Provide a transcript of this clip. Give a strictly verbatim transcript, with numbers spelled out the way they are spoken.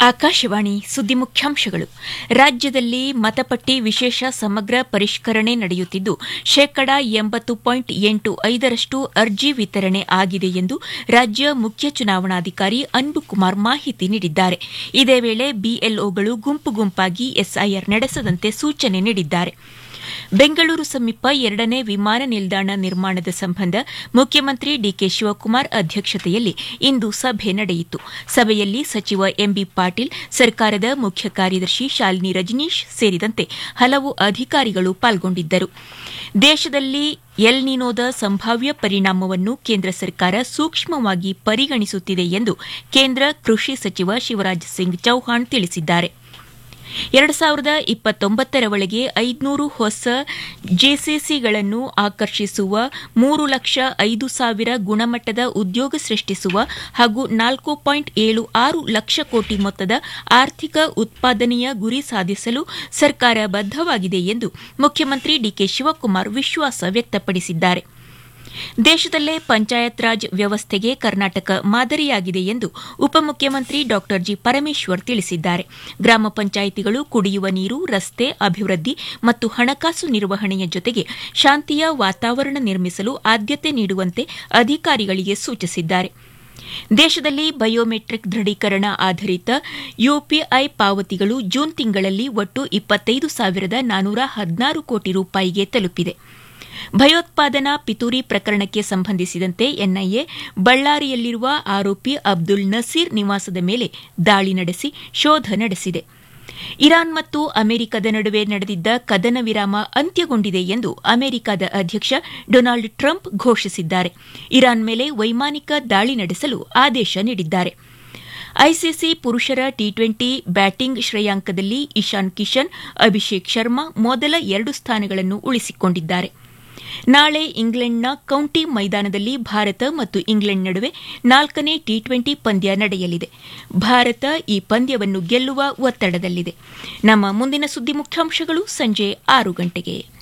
ಆಕಾಶವಾಣಿ ಸುದ್ದಿ ಮುಖ್ಯಾಂಶಗಳು. ರಾಜ್ಯದಲ್ಲಿ ಮತಪಟ್ಟಿ ವಿಶೇಷ ಸಮಗ್ರ ಪರಿಷ್ಕರಣೆ ನಡೆಯುತ್ತಿದ್ದು ಶೇಕಡಾ ಎಂಬತ್ತು ಪಾಯಿಂಟ್ ಎಂಟು ಐದರಷ್ಟು ಅರ್ಜಿ ವಿತರಣೆ ಆಗಿದೆ ಎಂದು ರಾಜ್ಯ ಮುಖ್ಯ ಚುನಾವಣಾಧಿಕಾರಿ ಅನ್ಬುಕುಮಾರ್ ಮಾಹಿತಿ ನೀಡಿದ್ದಾರೆ. ಇದೇ ವೇಳೆ ಬಿಎಲ್ಒಗಳು ಗುಂಪು ಗುಂಪಾಗಿ ಎಸ್ಐಆರ್ ನಡೆಸದಂತೆ ಸೂಚನೆ ನೀಡಿದ್ದಾರೆ. ಬೆಂಗಳೂರು ಸಮೀಪ ಎರಡನೇ ವಿಮಾನ ನಿಲ್ದಾಣ ನಿರ್ಮಾಣದ ಸಂಬಂಧ ಮುಖ್ಯಮಂತ್ರಿ ಡಿಕೆ ಶಿವಕುಮಾರ್ ಅಧ್ಯಕ್ಷತೆಯಲ್ಲಿ ಇಂದು ಸಭೆ ನಡೆಯಿತು. ಸಭೆಯಲ್ಲಿ ಸಚಿವ ಎಂಬಿ ಪಾಟೀಲ್, ಸರ್ಕಾರದ ಮುಖ್ಯ ಕಾರ್ಯದರ್ಶಿ ಶಾಲಿನಿ ರಜನೀಶ್ ಸೇರಿದಂತೆ ಹಲವು ಅಧಿಕಾರಿಗಳು ಪಾಲ್ಗೊಂಡಿದ್ದರು. ದೇಶದಲ್ಲಿ ಎಲ್ ನಿನೋದ ಸಂಭಾವ್ಯ ಪರಿಣಾಮವನ್ನು ಕೇಂದ್ರ ಸರ್ಕಾರ ಸೂಕ್ಷ್ಮವಾಗಿ ಪರಿಗಣಿಸುತ್ತಿದೆ ಎಂದು ಕೇಂದ್ರ ಕೃಷಿ ಸಚಿವ ಶಿವರಾಜ್ ಸಿಂಗ್ ಚೌಹಾಣ್ ತಿಳಿಸಿದ್ದಾರೆ. ಎರಡು ಸಾವಿರದ ಇಪ್ಪತ್ತೊಂಬತ್ತರ ಒಳಗೆ ಐದುನೂರು ಹೊಸ ಜೆಸಿಸಿಗಳನ್ನು ಆಕರ್ಷಿಸುವ, ಮೂರು ಲಕ್ಷ ಐದು ಸಾವಿರ ಗುಣಮಟ್ಟದ ಉದ್ಯೋಗ ಸೃಷ್ಟಿಸುವ ಹಾಗೂ ನಾಲ್ಕು ಪಾಯಿಂಟ್ ಏಳು ಆರು ಲಕ್ಷ ಕೋಟಿ ಮೊತ್ತದ ಆರ್ಥಿಕ ಉತ್ಪಾದನೆಯ ಗುರಿ ಸಾಧಿಸಲು ಸರ್ಕಾರ ಬದ್ದವಾಗಿದೆ ಎಂದು ಮುಖ್ಯಮಂತ್ರಿ ಡಿಕೆ ಶಿವಕುಮಾರ್ ವಿಶ್ವಾಸ ವ್ಯಕ್ತಪಡಿಸಿದ್ದಾರೆ. ದೇಶದಲ್ಲೇ ಪಂಚಾಯತ್ ರಾಜ್ ವ್ಯವಸ್ಥೆಗೆ ಕರ್ನಾಟಕ ಮಾದರಿಯಾಗಿದೆ ಎಂದು ಉಪಮುಖ್ಯಮಂತ್ರಿ ಡಾ ಜಿ ಪರಮೇಶ್ವರ್ ತಿಳಿಸಿದ್ದಾರೆ. ಗ್ರಾಮ ಪಂಚಾಯಿತಿಗಳು ಕುಡಿಯುವ ನೀರು, ರಸ್ತೆ ಅಭಿವೃದ್ಧಿ ಮತ್ತು ಹಣಕಾಸು ನಿರ್ವಹಣೆಯ ಜೊತೆಗೆ ಶಾಂತಿಯ ವಾತಾವರಣ ನಿರ್ಮಿಸಲು ಆದ್ಯತೆ ನೀಡುವಂತೆ ಅಧಿಕಾರಿಗಳಿಗೆ ಸೂಚಿಸಿದ್ದಾರೆ. ದೇಶದಲ್ಲಿ ಬಯೋಮೆಟ್ರಿಕ್ ದೃಢೀಕರಣ ಆಧರಿತ ಯುಪಿಐ ಪಾವತಿಗಳು ಜೂನ್ ತಿಂಗಳಲ್ಲಿ ಒಟ್ಟು ಇಪ್ಪತ್ತೈದು ಸಾವಿರದ ನಾನೂರ ಹದಿನಾರು ಕೋಟಿ ರೂಪಾಯಿಗೆ ತಲುಪಿದೆ. ಭಯೋತ್ಪಾದನಾ ಪಿತೂರಿ ಪ್ರಕರಣಕ್ಕೆ ಸಂಬಂಧಿಸಿದಂತೆ ಎನ್ಐಎ ಬಳ್ಳಾರಿಯಲ್ಲಿರುವ ಆರೋಪಿ ಅಬ್ದುಲ್ ನಸೀರ್ ನಿವಾಸದ ಮೇಲೆ ದಾಳಿ ನಡೆಸಿ ಶೋಧ ನಡೆಸಿದೆ. ಇರಾನ್ ಮತ್ತು ಅಮೆರಿಕದ ನಡುವೆ ನಡೆದಿದ್ದ ಕದನ ವಿರಾಮ ಅಂತ್ಯಗೊಂಡಿದೆ ಎಂದು ಅಮೆರಿಕದ ಅಧ್ಯಕ್ಷ ಡೊನಾಲ್ಡ್ ಟ್ರಂಪ್ ಘೋಷಿಸಿದ್ದಾರೆ. ಇರಾನ್ ಮೇಲೆ ವೈಮಾನಿಕ ದಾಳಿ ನಡೆಸಲು ಆದೇಶ ನೀಡಿದ್ದಾರೆ. ಐಸಿಸಿ ಪುರುಷರ T twenty batting ಶ್ರೇಯಾಂಕದಲ್ಲಿ Ishan Kishan, Abhishek Sharma ಮೊದಲ ಎರಡು ಸ್ಥಾನಗಳನ್ನು ಉಳಿಸಿಕೊಂಡಿದ್ದಾರೆ. ನಾಳೆ ಇಂಗ್ಲೆಂಡ್ನ ಕೌಂಟಿ ಮೈದಾನದಲ್ಲಿ ಭಾರತ ಮತ್ತು ಇಂಗ್ಲೆಂಡ್ ನಡುವೆ ನಾಲ್ಕನೇ ಟಿ ಟ್ವೆಂಟಿ ಪಂದ್ಯ ನಡೆಯಲಿದೆ. ಭಾರತ ಈ ಪಂದ್ಯವನ್ನು ಗೆಲ್ಲುವ ಒತ್ತಡದಲ್ಲಿದೆ. ನಮ್ಮ ಮುಂದಿನ ಸುದ್ದಿ ಮುಖ್ಯಾಂಶಗಳು ಸಂಜೆ ಆರು ಗಂಟೆಗೆ.